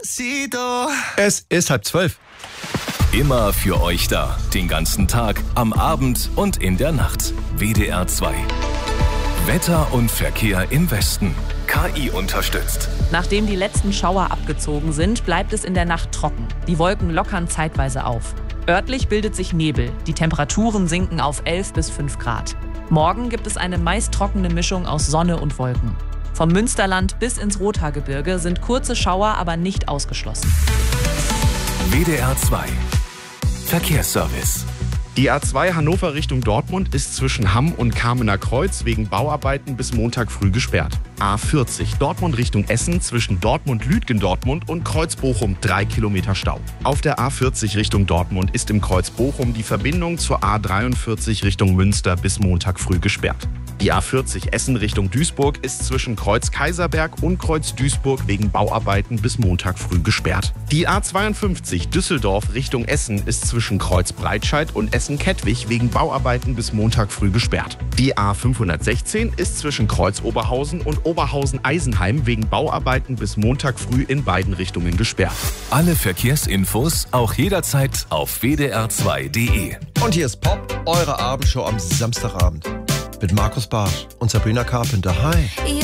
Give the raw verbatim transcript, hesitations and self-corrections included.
Despacito. Es ist halb zwölf. Immer für euch da. Den ganzen Tag, am Abend und in der Nacht. W D R zwei. Wetter und Verkehr im Westen. K I unterstützt. Nachdem die letzten Schauer abgezogen sind, bleibt es in der Nacht trocken. Die Wolken lockern zeitweise auf. Örtlich bildet sich Nebel. Die Temperaturen sinken auf elf bis fünf Grad. Morgen gibt es eine meist trockene Mischung aus Sonne und Wolken. Vom Münsterland bis ins Rothaargebirge sind kurze Schauer aber nicht ausgeschlossen. W D R zwei. Verkehrsservice. Die A zwei Hannover Richtung Dortmund ist zwischen Hamm und Kamener Kreuz wegen Bauarbeiten bis Montag früh gesperrt. A vierzig Dortmund Richtung Essen zwischen Dortmund-Lütgendortmund und Kreuz-Bochum drei Kilometer Stau. Auf der A vierzig Richtung Dortmund ist im Kreuz Bochum die Verbindung zur A dreiundvierzig Richtung Münster bis Montag früh gesperrt. Die A vierzig Essen Richtung Duisburg ist zwischen Kreuz Kaiserberg und Kreuz Duisburg wegen Bauarbeiten bis Montag früh gesperrt. Die A zweiundfünfzig Düsseldorf Richtung Essen ist zwischen Kreuz Breitscheid und Essen-Kettwig wegen Bauarbeiten bis Montag früh gesperrt. Die A fünfhundertsechzehn ist zwischen Kreuz Oberhausen und Oberhausen-Eisenheim wegen Bauarbeiten bis Montag früh in beiden Richtungen gesperrt. Alle Verkehrsinfos auch jederzeit auf w d r zwei punkt d e. Und hier ist Pop, eure Abendshow am Samstagabend. Mit Markus Barsch und Sabrina Carpenter. Hi.